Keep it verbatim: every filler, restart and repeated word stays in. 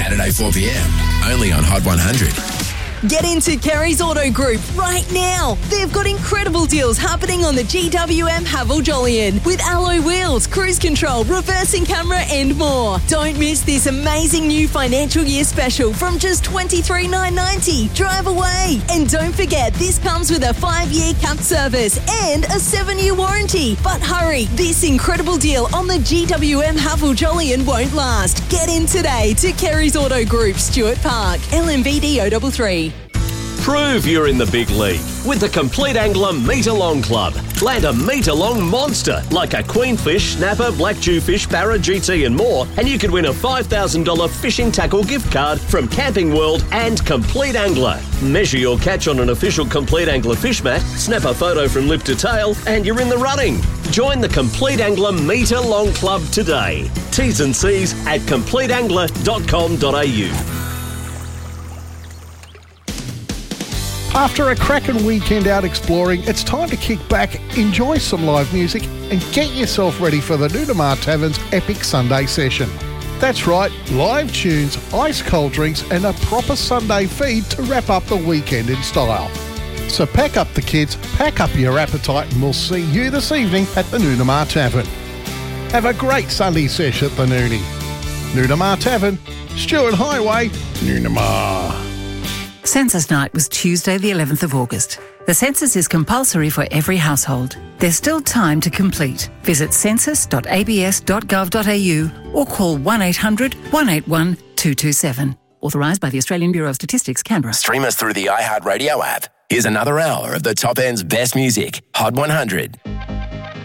Saturday four p.m, only on Hot one hundred. Get into Kerry's Auto Group right now. They've got incredible deals happening on the G W M Haval Jolyon with alloy wheels, cruise control, reversing camera and more. Don't miss this amazing new financial year special from just twenty-three thousand nine hundred ninety dollars. Drive away. And don't forget, this comes with a five-year capped service and a seven-year warranty. But hurry, this incredible deal on the G W M Haval Jolyon won't last. Get in today to Kerry's Auto Group, Stuart Park, L M V D O three three. Prove you're in the big league with the Complete Angler Meter-Long Club. Land a meter-long monster like a queenfish, snapper, black jewfish, barra, G T and more, and you could win a five thousand dollars fishing tackle gift card from Camping World and Complete Angler. Measure your catch on an official Complete Angler fish mat, snap a photo from lip to tail, and you're in the running. Join the Complete Angler Meter-Long Club today. T's and C's at complete angler dot com dot a u. After a cracking weekend out exploring, it's time to kick back, enjoy some live music and get yourself ready for the Nunamar Tavern's epic Sunday session. That's right, live tunes, ice cold drinks and a proper Sunday feed to wrap up the weekend in style. So pack up the kids, pack up your appetite and we'll see you this evening at the Nunamar Tavern. Have a great Sunday sesh at the Noonie. Nunamar Tavern, Stewart Highway, Nunamar. Census night was Tuesday the eleventh of August. The census is compulsory for every household. There's still time to complete. Visit census dot a b s dot gov dot a u or call one eight hundred one eight one two two seven. Authorised by the Australian Bureau of Statistics, Canberra. Stream us through the iHeartRadio app. Here's another hour of the top end's best music. Hot one hundred.